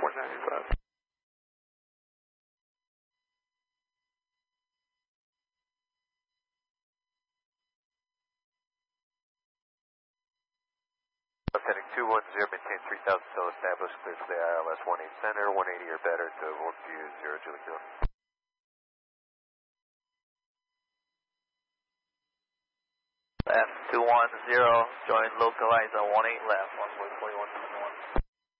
495. Heading 210, maintain 3000 till established, clear for the ILS 18 center, 180 or better to 120 Julie Hill. Left 210, join localizer 18 left, 1.5.